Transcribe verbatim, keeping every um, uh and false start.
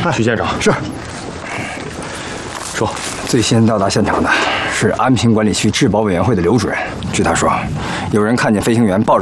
徐县长是。 说， 最先到达现场的是安平管理区治保委员会的刘主任。据他说，有人看见飞行员抱着